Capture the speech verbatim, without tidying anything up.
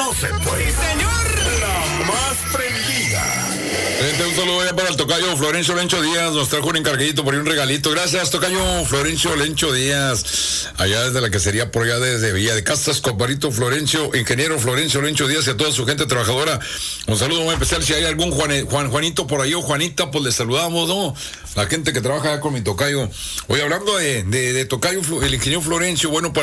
no se puede. ¡Sí, señor! La más prendida. Gente, un saludo ya para el tocayo Florencio Lencho Díaz, nos trajo un encarguito por ahí, un regalito. Gracias, tocayo Florencio Lencho Díaz, allá desde la que sería por allá desde Villa de Casas, comparito Florencio, ingeniero Florencio Lencho Díaz y a toda su gente trabajadora. Un saludo muy especial, si hay algún Juan, Juan Juanito por ahí o Juanita, pues les saludamos, ¿no? La gente que trabaja acá con mi tocayo. Hoy hablando de, de, de tocayo, el ingeniero Florencio, bueno, para